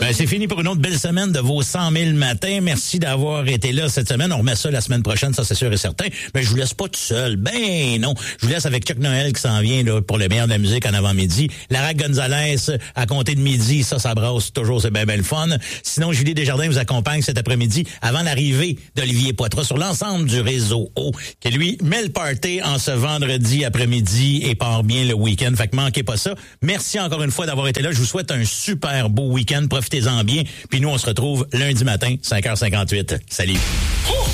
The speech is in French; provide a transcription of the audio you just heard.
Ben, c'est fini pour une autre belle semaine de vos 100 000 matins. Merci d'avoir été là cette semaine. On remet ça la semaine prochaine, ça c'est sûr et certain. Mais je vous laisse pas tout seul. Ben non. Je vous laisse avec Chuck Noël qui s'en vient là, pour le meilleur de la musique en avant-midi. Lara Gonzalez à compter de midi, ça brasse toujours, c'est bien le fun. Sinon, Julie Desjardins vous accompagne cet après-midi avant l'arrivée d'Olivier Poitras sur l'ensemble du réseau O, qui lui met le party en ce vendredi après-midi et part bien le week-end. Fait que manquez pas ça. Merci encore une fois d'avoir été là. Je vous souhaite un super beau week-end. Profitez-en bien. Puis nous, on se retrouve lundi matin, 5h58. Salut!